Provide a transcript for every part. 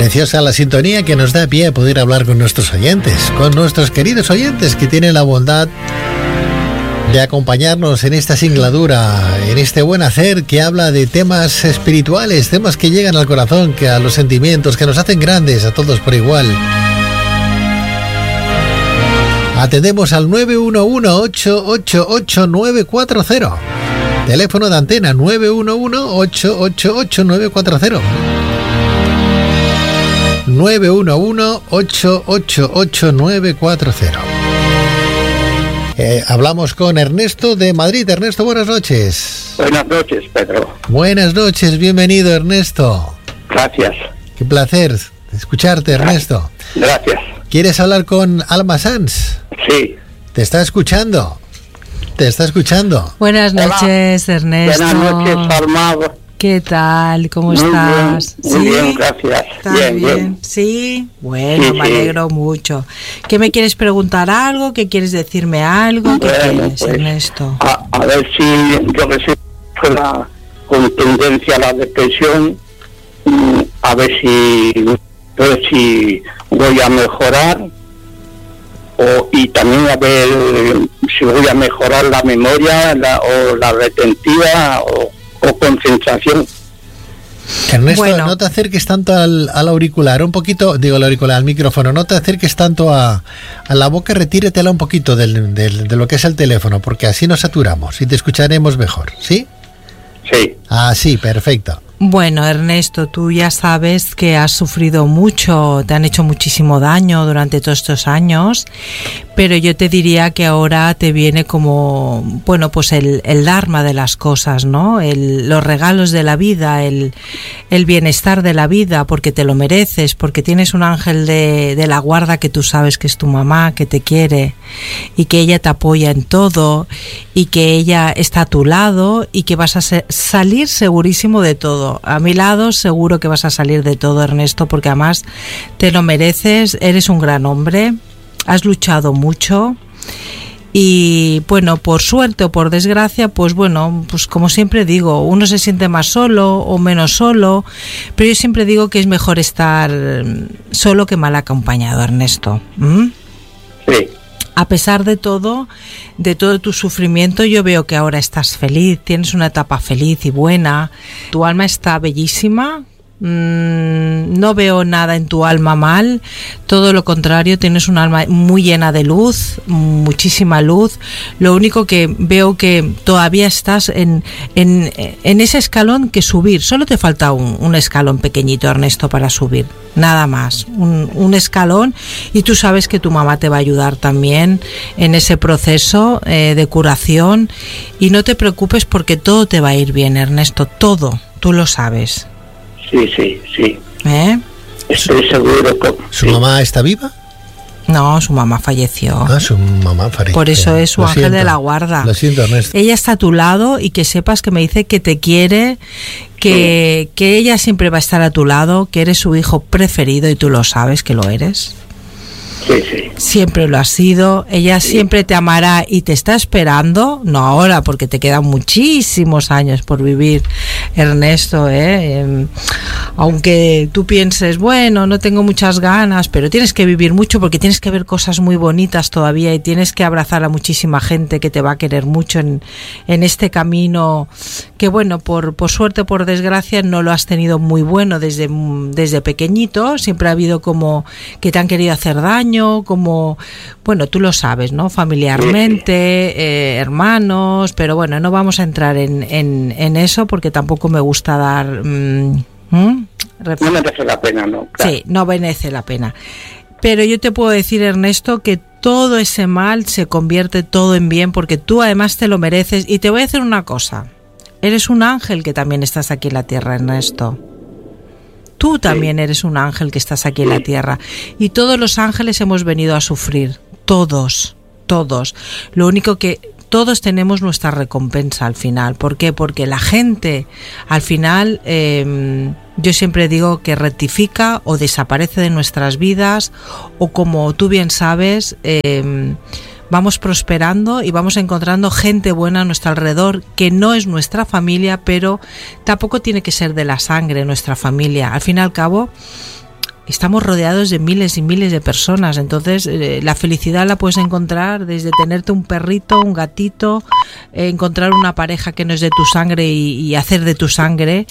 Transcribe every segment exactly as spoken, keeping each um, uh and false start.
Preciosa la sintonía que nos da pie a poder hablar con nuestros oyentes, con nuestros queridos oyentes que tienen la bondad de acompañarnos en esta singladura, en este buen hacer que habla de temas espirituales, temas que llegan al corazón, que a los sentimientos, que nos hacen grandes a todos por igual. Atendemos al nueve uno uno, ocho ocho ocho, nueve cuatro cero. Teléfono de antena nueve uno uno, ocho ocho ocho, nueve cuatro cero. nueve uno uno, ocho ocho ocho, nueve cuatro cero. Eh, hablamos con Ernesto de Madrid. Ernesto, buenas noches. Buenas noches, Pedro. Buenas noches, bienvenido, Ernesto. Gracias. Qué placer escucharte, Ernesto. Gracias. ¿Quieres hablar con Alma Sanz? Sí. Te está escuchando. Te está escuchando. Buenas noches, Hola. Ernesto. Buenas noches, Alma. ¿Qué tal? ¿Cómo muy estás? Bien, muy ¿Sí? bien, gracias. ¿Estás bien, bien? bien. ¿Sí? Bueno, Sí, me sí. alegro mucho. ¿Qué me quieres preguntar algo? ¿Qué quieres decirme algo? ¿Qué Bueno, quieres, pues, Ernesto? A, a ver si yo que sé fuera con tendencia a la depresión, mm, a ver si, ver si voy a mejorar. O, y también a ver si voy a mejorar la memoria la, o la retentiva o, o concentración. Ernesto, Bueno. no te acerques tanto al, al auricular, un poquito, digo al auricular, al micrófono, no te acerques tanto a, a la boca, retíretela un poquito del, del, de lo que es el teléfono, porque así nos saturamos y te escucharemos mejor, ¿sí? Sí. Ah, sí, perfecto. Bueno, Ernesto, tú ya sabes que has sufrido mucho, te han hecho muchísimo daño durante todos estos años, pero yo te diría que ahora te viene como, bueno, pues el, el dharma de las cosas, ¿no? El, los regalos de la vida, el, el bienestar de la vida, porque te lo mereces, porque tienes un ángel de, de la guarda que tú sabes que es tu mamá, que te quiere y que ella te apoya en todo y que ella está a tu lado y que vas a ser, salir segurísimo de todo. A mi lado seguro que vas a salir de todo, Ernesto, porque además te lo mereces, eres un gran hombre, has luchado mucho y bueno, por suerte o por desgracia, pues bueno, pues como siempre digo, uno se siente más solo o menos solo, pero yo siempre digo que es mejor estar solo que mal acompañado, Ernesto. ¿Mm? Sí. A pesar de todo, de todo tu sufrimiento, yo veo que ahora estás feliz, tienes una etapa feliz y buena, tu alma está bellísima, mm, no veo nada en tu alma mal, todo lo contrario, tienes un alma muy llena de luz, muchísima luz. Lo único que veo que todavía estás en, en, en ese escalón que subir, solo te falta un, un escalón pequeñito, Ernesto, para subir. Nada más, un, un escalón, y tú sabes que tu mamá te va a ayudar también en ese proceso eh, de curación, y no te preocupes porque todo te va a ir bien, Ernesto, todo, tú lo sabes. Sí, sí, sí. ¿Eh? Estoy seguro que... ¿Su sí. mamá está viva? No, su mamá falleció. Ah, su mamá falleció. Por eso es su Lo ángel siento. de la guarda. Lo siento, Ernesto. Ella está a tu lado y que sepas que me dice que te quiere, que, que ella siempre va a estar a tu lado, que eres su hijo preferido y tú lo sabes que lo eres. Sí, sí. Siempre lo has sido, ella Sí. siempre te amará y te está esperando, no ahora porque te quedan muchísimos años por vivir, Ernesto, ¿eh? Eh, aunque tú pienses, bueno, no tengo muchas ganas, pero tienes que vivir mucho porque tienes que ver cosas muy bonitas todavía y tienes que abrazar a muchísima gente que te va a querer mucho en, en este camino que, bueno, por, por suerte o por desgracia no lo has tenido muy bueno desde, desde pequeñito, siempre ha habido como que te han querido hacer daño, como, bueno, tú lo sabes, ¿no? Familiarmente, eh, hermanos, pero bueno, no vamos a entrar en, en, en eso porque tampoco me gusta dar... Mmm, ¿Mm? No merece la pena, ¿no? Claro. Sí, no merece la pena. Pero yo te puedo decir, Ernesto, que todo ese mal se convierte todo en bien porque tú además te lo mereces. Y te voy a decir una cosa. Eres un ángel que también estás aquí en la tierra, Ernesto. Tú también eres un ángel que estás aquí en la tierra. Y todos los ángeles hemos venido a sufrir. Todos, todos. Lo único que... todos tenemos nuestra recompensa al final. ¿Por qué? Porque la gente al final, eh, yo siempre digo que rectifica o desaparece de nuestras vidas, o como tú bien sabes, eh, vamos prosperando y vamos encontrando gente buena a nuestro alrededor que no es nuestra familia, pero tampoco tiene que ser de la sangre nuestra familia. Al fin y al cabo, estamos rodeados de miles y miles de personas, entonces eh, la felicidad la puedes encontrar desde tenerte un perrito, un gatito, eh, encontrar una pareja que no es de tu sangre y, y hacer de tu sangre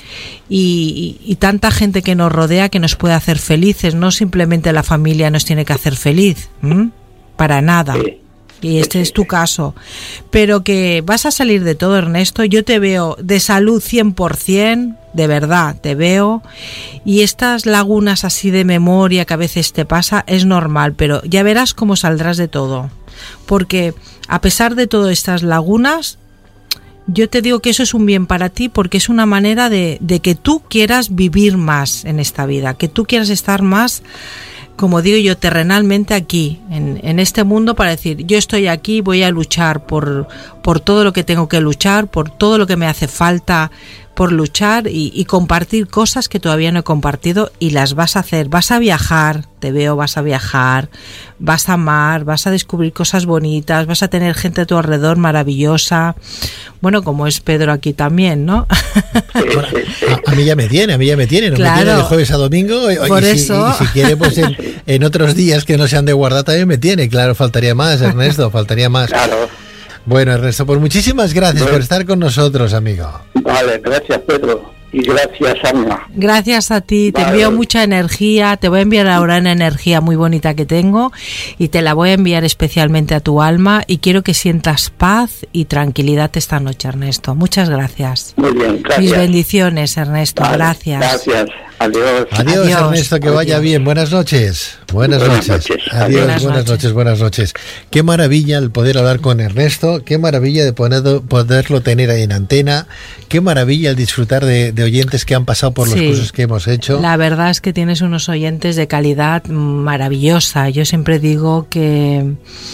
y, y, y tanta gente que nos rodea que nos puede hacer felices, no simplemente la familia nos tiene que hacer feliz, ¿m? Para nada. Sí. Y este es tu caso, pero que vas a salir de todo, Ernesto. Yo te veo de salud cien por ciento, de verdad, te veo, y estas lagunas así de memoria que a veces te pasa es normal, pero ya verás cómo saldrás de todo, porque a pesar de todas estas lagunas, yo te digo que eso es un bien para ti, porque es una manera de, de que tú quieras vivir más en esta vida, que tú quieras estar más, como digo yo, terrenalmente aquí, en, en este mundo, para decir, yo estoy aquí, voy a luchar por, por todo lo que tengo que luchar, por todo lo que me hace falta por luchar y, y compartir cosas que todavía no he compartido, y las vas a hacer, vas a viajar, te veo, vas a viajar, vas a amar, vas a descubrir cosas bonitas, vas a tener gente a tu alrededor maravillosa, bueno, como es Pedro aquí también, ¿no? Bueno, a, a mí ya me tiene, a mí ya me tiene, no claro. me tiene de jueves a domingo, y, por y, eso. Si, y si quiere, pues en, en otros días que no sean de guardar también me tiene, claro, faltaría más, Ernesto, faltaría más. Claro. Bueno, Ernesto, pues muchísimas gracias bueno. por estar con nosotros, amigo. Vale, gracias, Pedro. Y gracias, Ana. Gracias a ti, te vale. envío mucha energía, te voy a enviar ahora una energía muy bonita que tengo y te la voy a enviar especialmente a tu alma, y quiero que sientas paz y tranquilidad esta noche, Ernesto. Muchas gracias. Muy bien, gracias. Mis bendiciones, Ernesto, vale, gracias. Gracias, adiós. Adiós, Adiós. Ernesto, que vaya Adiós. bien. Buenas noches. Buenas, buenas noches. noches. Adiós, buenas, buenas noches. noches, buenas noches. Qué maravilla el poder hablar con Ernesto, qué maravilla de ponerlo, poderlo tener ahí en antena, qué maravilla el disfrutar de, de oyentes que han pasado por los sí, cursos que hemos hecho. La verdad es que tienes unos oyentes de calidad maravillosa. Yo siempre digo que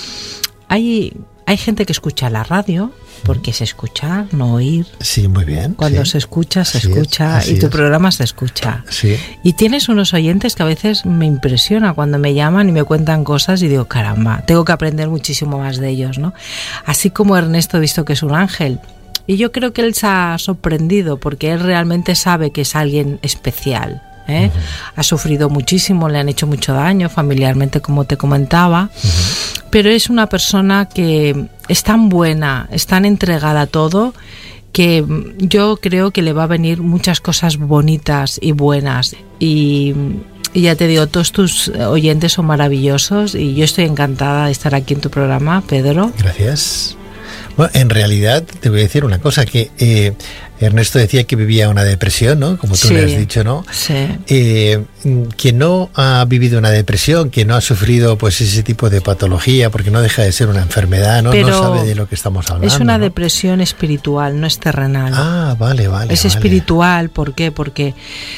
hay, hay gente que escucha la radio, porque es escuchar, no oír. Sí, muy bien. Cuando sí. se escucha, se así escucha es, y tu es. programa se escucha. Sí. Y tienes unos oyentes que a veces me impresiona cuando me llaman y me cuentan cosas y digo, caramba, tengo que aprender muchísimo más de ellos, ¿no? Así como Ernesto he visto que es un ángel. Y yo creo que él se ha sorprendido porque él realmente sabe que es alguien especial. ¿eh? Uh-huh. Ha sufrido muchísimo, le han hecho mucho daño familiarmente, como te comentaba. Uh-huh. Pero es una persona que es tan buena, es tan entregada a todo, que yo creo que le va a venir muchas cosas bonitas y buenas. Y, y ya te digo, todos tus oyentes son maravillosos y yo estoy encantada de estar aquí en tu programa, Pedro. Gracias. Bueno, en realidad te voy a decir una cosa, que eh, Ernesto decía que vivía una depresión, ¿no? Como tú sí, le has dicho, ¿no? Sí. Eh, quien no ha vivido una depresión, que no ha sufrido pues ese tipo de patología, porque no deja de ser una enfermedad, ¿no? Pero no sabe de lo que estamos hablando. Es una ¿no? depresión espiritual, no es terrenal. Ah, vale, vale. Es vale. espiritual, ¿por qué? Porque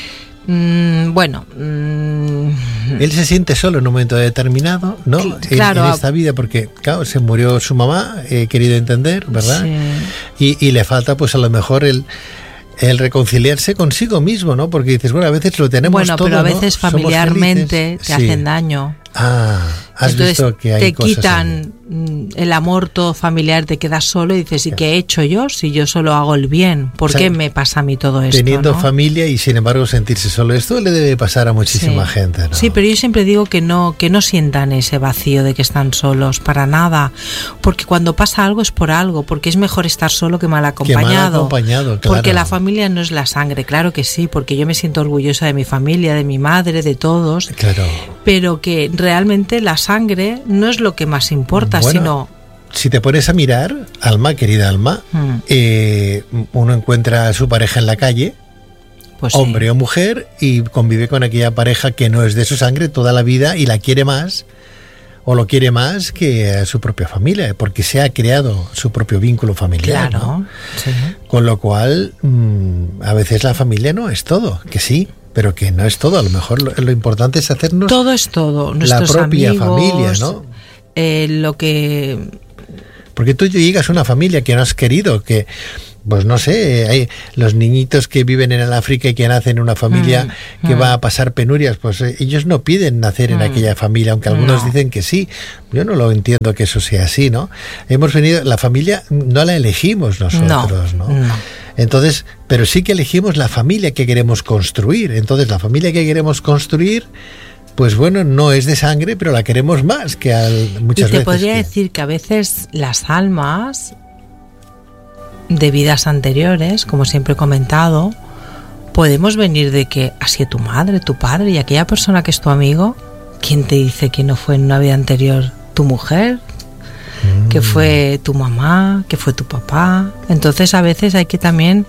Mm, bueno, mm, él se siente solo en un momento determinado, ¿no? Claro, en, en esta vida, porque claro, se murió su mamá, he querido entender, ¿verdad? Sí. Y, y le falta pues a lo mejor el el reconciliarse consigo mismo, ¿no? Porque dices, bueno, a veces lo tenemos bueno, todo, pero a veces ¿no? familiarmente te sí. hacen daño. Ah, has Entonces, visto que hay te cosas quitan ahí. El amor todo familiar, te quedas solo y dices, ¿y qué he hecho yo? Si yo solo hago el bien, ¿por o sea, qué me pasa a mí todo esto? Teniendo ¿no? familia y sin embargo sentirse solo, esto le debe pasar a muchísima sí. gente, ¿no? Sí, pero yo siempre digo que no, que no sientan ese vacío de que están solos, para nada, porque cuando pasa algo es por algo, porque es mejor estar solo que mal acompañado. Que mal acompañado, claro. Porque la familia no es la sangre, claro que sí, porque yo me siento orgullosa de mi familia, de mi madre, de todos, claro. Pero que realmente la sangre no es lo que más importa, bueno, sino... Si te pones a mirar, Alma, querida Alma, mm. eh, uno encuentra a su pareja en la calle, pues hombre sí. o mujer, y convive con aquella pareja que no es de su sangre toda la vida y la quiere más, o lo quiere más que a su propia familia, porque se ha creado su propio vínculo familiar. Claro, ¿no? Sí. Con lo cual, mmm, a veces la familia no es todo, que sí, pero que no es todo. A lo mejor lo, lo importante es hacernos todo es todo. Nuestros la propia amigos, familia, ¿no? Eh, lo que... Porque tú llegas a una familia que no has querido, que, pues no sé, hay los niñitos que viven en el África y que nacen en una familia mm, que mm. va a pasar penurias, pues eh, ellos no piden nacer mm. en aquella familia, aunque algunos no. dicen que sí. Yo no lo entiendo que eso sea así, ¿no? Hemos venido, la familia no la elegimos nosotros, ¿no? ¿no? no. Entonces, pero sí que elegimos la familia que queremos construir. Entonces, la familia que queremos construir pues bueno, no es de sangre, pero la queremos más que al, muchas veces. Y te veces podría que... decir que a veces las almas de vidas anteriores, como siempre he comentado, podemos venir de que ha sido tu madre, tu padre y aquella persona que es tu amigo. ¿Quién te dice que no fue en una vida anterior tu mujer? Mm. Que fue tu mamá, que fue tu papá. Entonces a veces hay que también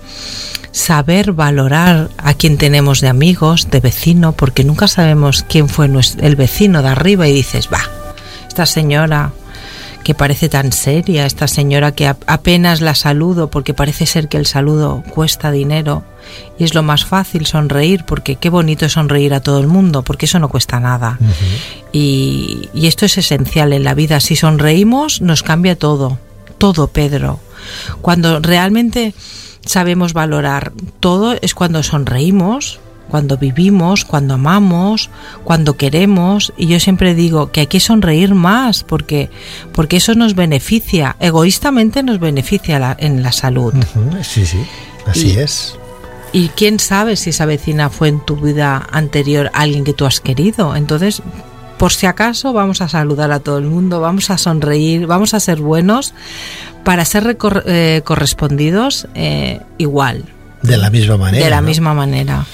saber valorar a quien tenemos de amigos, de vecino, porque nunca sabemos quién fue nuestro, el vecino de arriba y dices, va, esta señora que parece tan seria, esta señora que apenas la saludo porque parece ser que el saludo cuesta dinero y es lo más fácil sonreír, porque qué bonito es sonreír a todo el mundo, porque eso no cuesta nada. Uh-huh. y, y esto es esencial en la vida. Si sonreímos nos cambia todo, todo, Pedro. Cuando realmente sabemos valorar todo es cuando sonreímos, cuando vivimos, cuando amamos, cuando queremos. Y yo siempre digo que hay que sonreír más porque, porque eso nos beneficia, egoístamente nos beneficia la, en la salud. Uh-huh. Sí, sí, así y, es. Y quién sabe si esa vecina fue en tu vida anterior alguien que tú has querido. Entonces, por si acaso, vamos a saludar a todo el mundo, vamos a sonreír, vamos a ser buenos para ser recor- eh, correspondidos eh, igual. De la misma manera. De la ¿no? misma manera.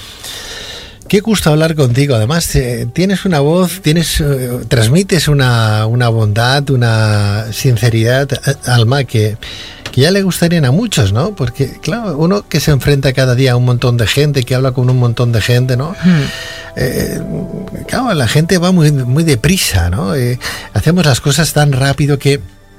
Qué gusto hablar contigo. Además, eh, tienes una voz, tienes, eh, transmites una, una bondad, una sinceridad, Alma, que, que ya le gustarían a muchos, ¿no? Porque, claro, uno que se enfrenta cada día a un montón de gente, que habla con un montón de gente, ¿no? Hmm. Eh, claro, la gente va muy, muy deprisa, ¿no? Eh, hacemos las cosas tan rápido que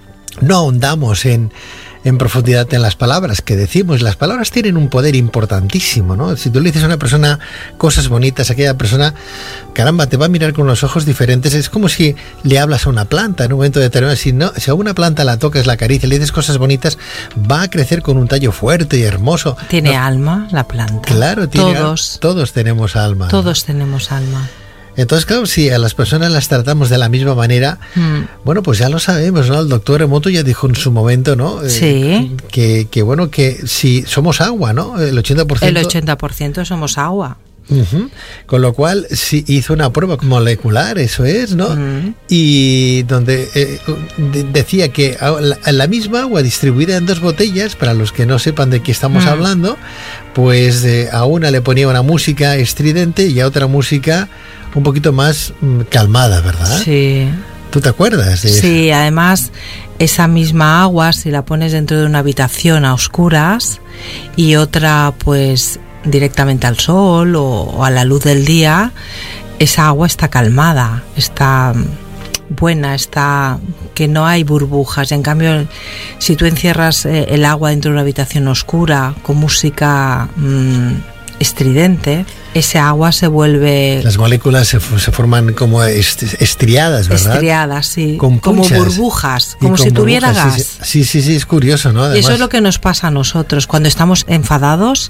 no ahondamos en... en profundidad en las palabras que decimos. Las palabras tienen un poder importantísimo, ¿no? Si tú le dices a una persona cosas bonitas, aquella persona, caramba, te va a mirar con los ojos diferentes. Es como si le hablas a una planta en un momento determinado. Si, no, si a una planta la tocas, la acaricias, le dices cosas bonitas, va a crecer con un tallo fuerte y hermoso. ¿Tiene ¿no? alma la planta? Claro, tiene todos, al- todos tenemos alma. Todos ¿no? tenemos alma. Entonces, claro, si a las personas las tratamos de la misma manera, mm. bueno, pues ya lo sabemos, ¿no? El doctor Emoto ya dijo en su momento, ¿no? Sí. Eh, que, que, bueno, que si somos agua, ¿no? El ochenta por ciento... El ochenta por ciento somos agua. Uh-huh. Con lo cual, sí, hizo una prueba molecular, eso es, ¿no? Uh-huh. Y donde eh, de, decía que la, la misma agua distribuida en dos botellas, para los que no sepan de qué estamos uh-huh. hablando, pues eh, a una le ponía una música estridente y a otra música un poquito más mm, calmada, ¿verdad? Sí. ¿Tú te acuerdas de Sí, eso? Además, esa misma agua, si la pones dentro de una habitación a oscuras y otra, pues, directamente al sol o, o a la luz del día, esa agua está calmada, está buena, está que no hay burbujas. En cambio, si tú encierras eh, el agua dentro de una habitación oscura con música mmm, estridente, ese agua se vuelve... Las moléculas se, se forman como est- estriadas, ¿verdad? Estriadas, sí. Con como burbujas, como si burbujas, tuviera gas. Sí, sí, sí, es curioso, ¿no? Además, y eso es lo que nos pasa a nosotros. Cuando estamos enfadados,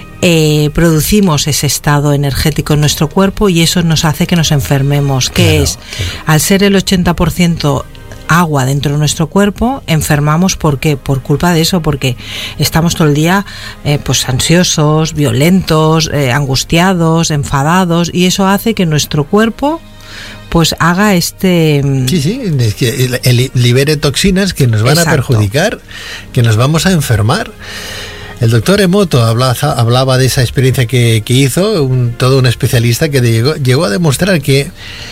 eh, producimos ese estado energético en nuestro cuerpo y eso nos hace que nos enfermemos. Que claro, es, claro. Al ser el ochenta por ciento agua dentro de nuestro cuerpo, enfermamos. ¿Por qué? Por culpa de eso, porque estamos todo el día eh, pues ansiosos, violentos, eh, angustiados, enfadados, y eso hace que nuestro cuerpo pues haga este... Sí, sí, es que el, el libere toxinas que nos van Exacto. a perjudicar, que nos vamos a enfermar. El doctor Emoto hablaba, hablaba de esa experiencia que, que hizo, un, todo un especialista que llegó, llegó a demostrar que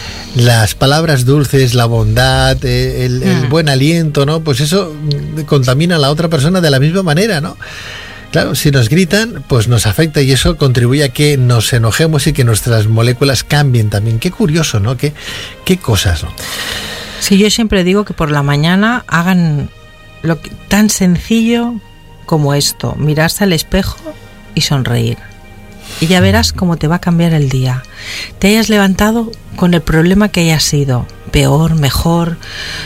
las palabras dulces, la bondad, el, el buen aliento, ¿no? Pues eso contamina a la otra persona de la misma manera, ¿no? Claro, si nos gritan, pues nos afecta y eso contribuye a que nos enojemos y que nuestras moléculas cambien también. Qué curioso, ¿no? Qué, qué cosas, ¿no? Sí, yo siempre digo que por la mañana hagan lo que, tan sencillo como esto, mirarse al espejo y sonreír. Y ya verás cómo te va a cambiar el día. Te hayas levantado con el problema que hayas sido, peor, mejor,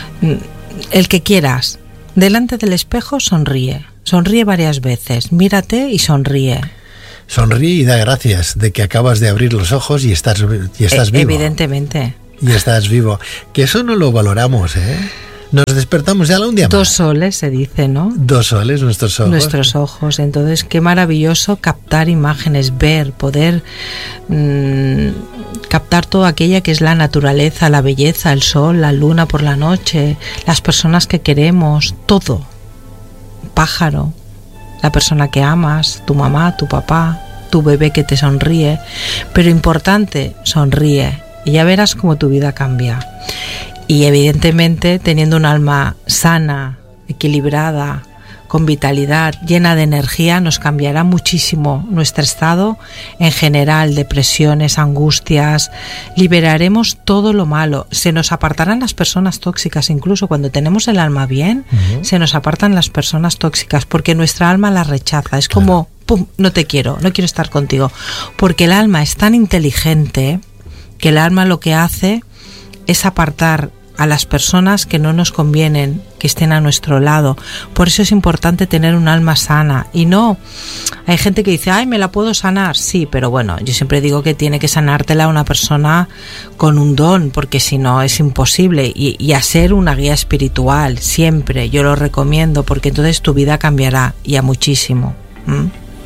el que quieras. Delante del espejo sonríe. Sonríe varias veces, mírate y sonríe. Sonríe y da gracias de que acabas de abrir los ojos y estás, y estás e- vivo. Evidentemente. Y estás vivo. Que eso no lo valoramos, ¿eh? Nos despertamos ya un día más. Dos soles se dice, ¿no? Dos soles, nuestros ojos. Nuestros ojos. Entonces, qué maravilloso captar imágenes, ver, poder mmm, captar todo aquello que es la naturaleza, la belleza, el sol, la luna por la noche, las personas que queremos, todo. Un pájaro, la persona que amas, tu mamá, tu papá, tu bebé que te sonríe, pero importante, sonríe y ya verás cómo tu vida cambia. Y evidentemente teniendo un alma sana, equilibrada, con vitalidad, llena de energía, nos cambiará muchísimo nuestro estado en general, depresiones, angustias, liberaremos todo lo malo, se nos apartarán las personas tóxicas, incluso cuando tenemos el alma bien, uh-huh. se nos apartan las personas tóxicas, porque nuestra alma las rechaza, es como, claro. pum, no te quiero, no quiero estar contigo, porque el alma es tan inteligente que el alma lo que hace es apartar a las personas que no nos convienen, que estén a nuestro lado. Por eso es importante tener un alma sana. Y no, hay gente que dice, ay, ¿me la puedo sanar? Sí, pero bueno, yo siempre digo que tiene que sanártela una persona con un don, porque si no es imposible. Y, y a ser una guía espiritual, siempre, yo lo recomiendo, porque entonces tu vida cambiará, y a muchísimo. ¿Mm?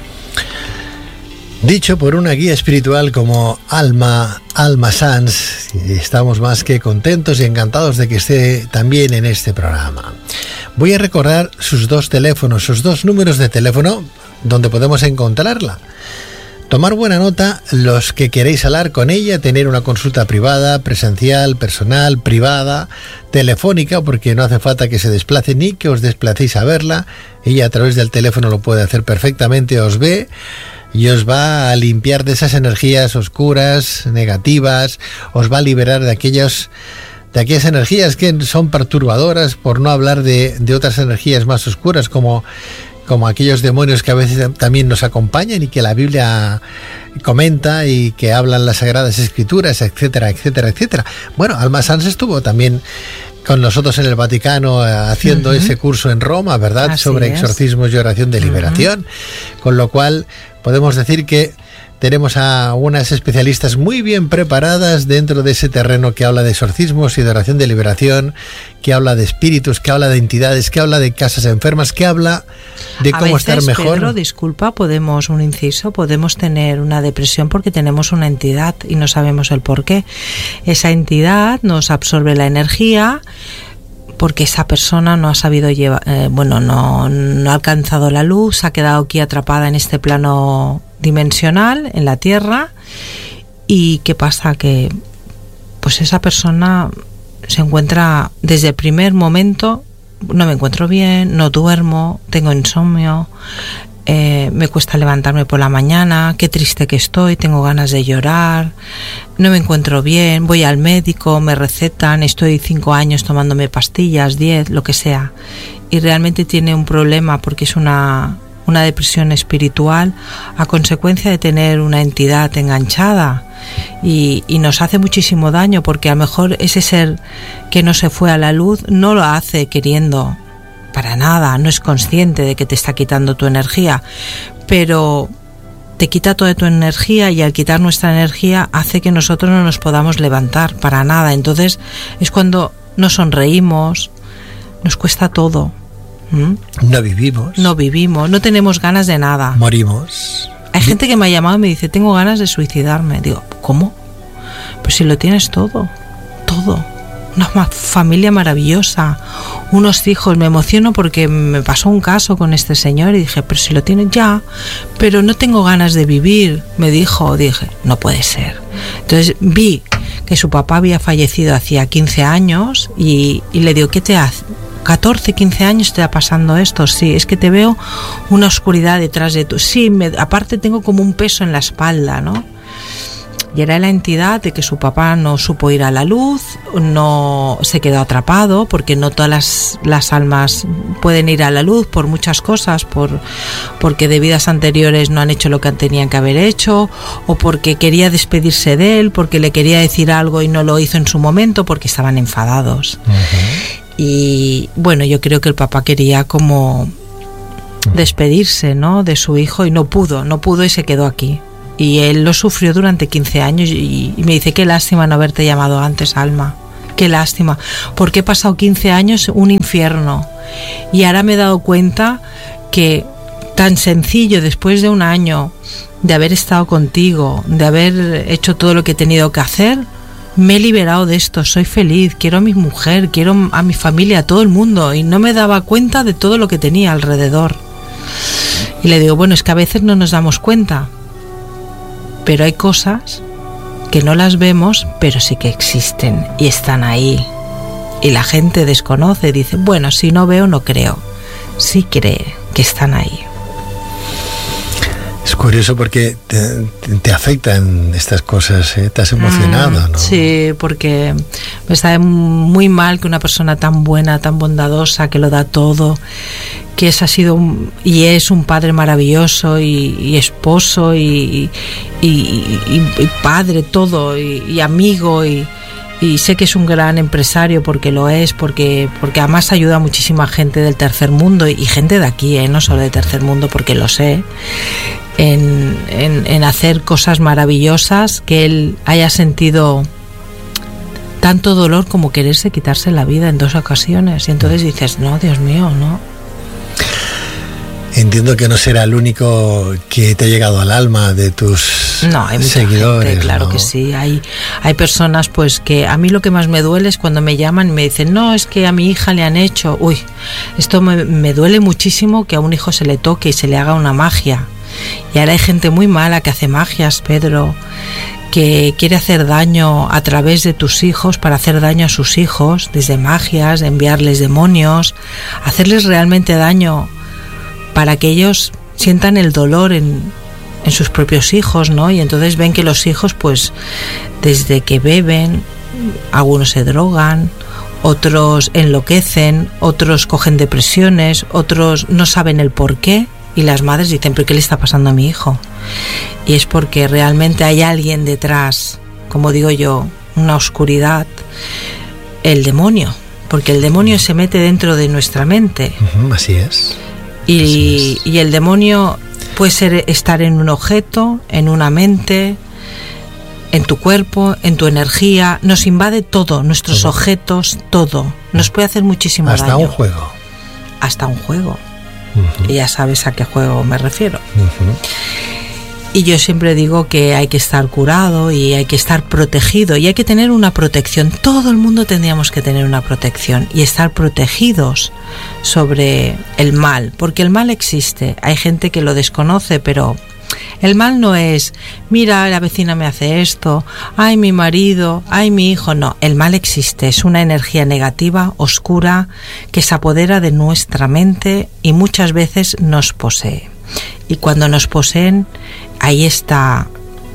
Dicho por una guía espiritual como Alma, Alma Sanz, estamos más que contentos y encantados de que esté también en este programa. Voy a recordar sus dos teléfonos, sus dos números de teléfono donde podemos encontrarla. Tomar buena nota los que queréis hablar con ella, tener una consulta privada, presencial, personal, privada, telefónica, porque no hace falta que se desplace ni que os desplacéis a verla. Ella a través del teléfono lo puede hacer perfectamente, os ve y os va a limpiar de esas energías oscuras, negativas, os va a liberar de aquellos, de aquellas energías que son perturbadoras, por no hablar de, de otras energías más oscuras, como, como aquellos demonios que a veces también nos acompañan y que la Biblia comenta y que hablan las Sagradas Escrituras, etcétera, etcétera, etcétera. Bueno, Alma Sanz estuvo también con nosotros en el Vaticano haciendo uh-huh. ese curso en Roma, ¿verdad? Así sobre es. Exorcismos y oración de liberación, uh-huh. con lo cual podemos decir que tenemos a unas especialistas muy bien preparadas dentro de ese terreno que habla de exorcismos y de oración de liberación, que habla de espíritus, que habla de entidades, que habla de casas enfermas, que habla de a cómo veces, estar mejor. Pedro, disculpa, podemos, un inciso, podemos tener una depresión porque tenemos una entidad y no sabemos el por qué. Esa entidad nos absorbe la energía porque esa persona no ha sabido llevar, eh, bueno, no, no ha alcanzado la luz, ha quedado aquí atrapada en este plano dimensional, en la Tierra. ¿Y qué pasa? Que pues esa persona se encuentra desde el primer momento, no me encuentro bien, no duermo, tengo insomnio, eh, me cuesta levantarme por la mañana, qué triste que estoy, tengo ganas de llorar, no me encuentro bien, voy al médico, me recetan, estoy cinco años tomándome pastillas, diez, lo que sea, y realmente tiene un problema porque es una, una depresión espiritual a consecuencia de tener una entidad enganchada. Y, y nos hace muchísimo daño porque a lo mejor ese ser que no se fue a la luz no lo hace queriendo, para nada, no es consciente de que te está quitando tu energía, pero te quita toda tu energía y al quitar nuestra energía hace que nosotros no nos podamos levantar para nada. Entonces es cuando nos sonreímos, nos cuesta todo. ¿Mm? No vivimos. No vivimos, no tenemos ganas de nada. Morimos. Hay gente que me ha llamado y me dice, tengo ganas de suicidarme. Digo, ¿cómo? Pues si lo tienes todo, todo. Una familia maravillosa, unos hijos. Me emociono porque me pasó un caso con este señor y dije, pero si lo tienes ya, pero no tengo ganas de vivir. Me dijo, dije, no puede ser. Entonces vi que su papá había fallecido hacía quince años y, y le digo, ¿qué te hace? catorce, quince años te está pasando esto. Sí, es que te veo una oscuridad detrás de tú. Sí, me, aparte tengo como un peso en la espalda, ¿no? Y era la entidad de que su papá no supo ir a la luz, no se quedó atrapado, porque no todas las, las almas pueden ir a la luz por muchas cosas, por porque de vidas anteriores no han hecho lo que tenían que haber hecho, o porque quería despedirse de él, porque le quería decir algo y no lo hizo en su momento, porque estaban enfadados. Uh-huh. Y bueno, yo creo que el papá quería como despedirse, ¿no?, de su hijo y no pudo, no pudo y se quedó aquí. Y él lo sufrió durante quince años y, y me dice, qué lástima no haberte llamado antes, Alma, qué lástima, porque he pasado quince años un infierno y ahora me he dado cuenta que tan sencillo, después de un año de haber estado contigo, de haber hecho todo lo que he tenido que hacer, me he liberado de esto, soy feliz, quiero a mi mujer, quiero a mi familia, a todo el mundo, y no me daba cuenta de todo lo que tenía alrededor. Y le digo, bueno, es que a veces no nos damos cuenta, pero hay cosas que no las vemos, pero sí que existen y están ahí. Y la gente desconoce, dice, bueno, si no veo, no creo. Sí cree que están ahí. Es curioso porque te, te afectan estas cosas, ¿eh? Te has emocionado, mm, ¿no? Sí, porque me sabe muy mal que una persona tan buena, tan bondadosa, que lo da todo, que es, ha sido un, y es un padre maravilloso y, y esposo y, y, y, y padre, todo, y, y amigo, y, y sé que es un gran empresario porque lo es, porque, porque además ayuda a muchísima gente del tercer mundo y gente de aquí, ¿eh? No solo del tercer mundo, porque lo sé. En, en, en hacer cosas maravillosas, que él haya sentido tanto dolor como quererse quitarse la vida en dos ocasiones, y entonces dices, no, Dios mío, no. Entiendo que no será el único que te ha llegado al alma de tus no, hay mucha seguidores. Gente, claro, ¿no? Que sí, hay, hay personas pues que a mí lo que más me duele es cuando me llaman y me dicen, no, es que a mi hija le han hecho, uy, esto me, me duele muchísimo, que a un hijo se le toque y se le haga una magia. Y ahora hay gente muy mala que hace magias, Pedro, que quiere hacer daño a través de tus hijos, para hacer daño a sus hijos, desde magias, enviarles demonios, hacerles realmente daño para que ellos sientan el dolor en, en sus propios hijos, ¿no? Y entonces ven que los hijos, pues, desde que beben, algunos se drogan, otros enloquecen, otros cogen depresiones, otros no saben el por qué. Y las madres dicen, ¿pero qué le está pasando a mi hijo? Y es porque realmente hay alguien detrás, como digo yo, una oscuridad, el demonio, porque el demonio se mete dentro de nuestra mente. Uh-huh, así es. Y, así es. Y el demonio puede ser estar en un objeto, en una mente, en tu cuerpo, en tu energía, nos invade todo, nuestros todo. objetos, todo. Nos puede hacer muchísimo Hasta daño. Hasta un juego. Hasta un juego. Uh-huh. Y ya sabes a qué juego me refiero. Uh-huh. Y yo siempre digo que hay que estar curado y hay que estar protegido y hay que tener una protección. Todo el mundo tendríamos que tener una protección y estar protegidos sobre el mal, porque el mal existe. Hay gente que lo desconoce, pero el mal no es, mira, la vecina me hace esto, ay, mi marido, ay, mi hijo. No, el mal existe, es una energía negativa, oscura, que se apodera de nuestra mente y muchas veces nos posee. Y cuando nos poseen, ahí está,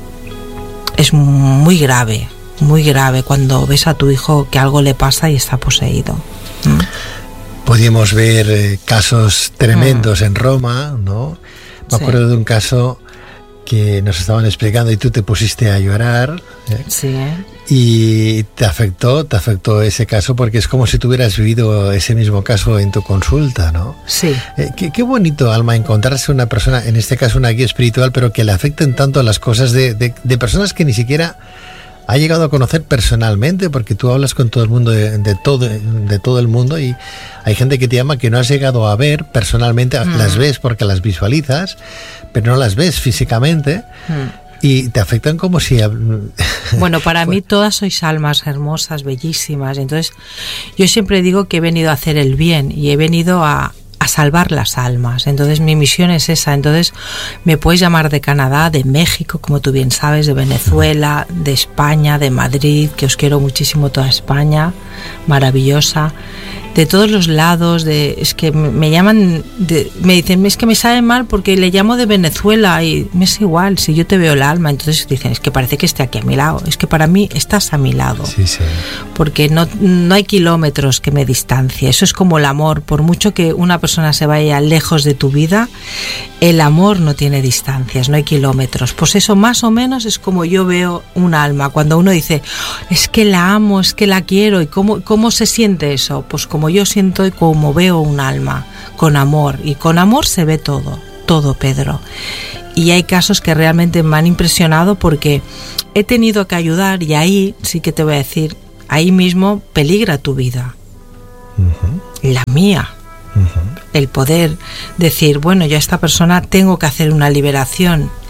es muy grave, muy grave cuando ves a tu hijo que algo le pasa y está poseído. ¿Mm? Podíamos ver eh, casos tremendos mm. en Roma, ¿no? Me sí. acuerdo de un caso que nos estaban explicando y tú te pusiste a llorar, ¿eh? Sí, ¿eh? Y te afectó, te afectó ese caso porque es como si tú hubieras vivido ese mismo caso en tu consulta, ¿no? Sí. Eh, qué, qué bonito, Alma, encontrarse una persona, en este caso una guía espiritual, pero que le afecten tanto las cosas de, de, de personas que ni siquiera ha llegado a conocer personalmente, porque tú hablas con todo el mundo de, de todo de todo el mundo y hay gente que te llama que no has llegado a ver personalmente, mm. las ves porque las visualizas, pero no las ves físicamente. Mm. Y te afectan como si... Bueno, para mí todas sois almas hermosas, bellísimas. Entonces, yo siempre digo que he venido a hacer el bien y he venido a, a salvar las almas. Entonces, mi misión es esa. Entonces, me puedes llamar de Canadá, de México, como tú bien sabes, de Venezuela, de España, de Madrid, que os quiero muchísimo toda España, maravillosa. De todos los lados, de, es que me llaman, de, me dicen, es que me sabe mal porque le llamo de Venezuela y me es igual, si yo te veo el alma. Entonces dicen, es que parece que esté aquí a mi lado, es que para mí estás a mi lado. Sí, sí. Porque no, no hay kilómetros que me distancie, eso es como el amor, por mucho que una persona se vaya lejos de tu vida, el amor no tiene distancias, no hay kilómetros. Pues eso más o menos es como yo veo un alma, cuando uno dice, es que la amo, es que la quiero, y cómo, cómo se siente eso, pues como yo siento y como veo un alma, con amor, y con amor se ve todo, todo, Pedro. Y hay casos que realmente me han impresionado porque he tenido que ayudar y ahí sí que te voy a decir, ahí mismo peligra tu vida, uh-huh. la mía, uh-huh. el poder decir, bueno, yo a esta persona tengo que hacer una liberación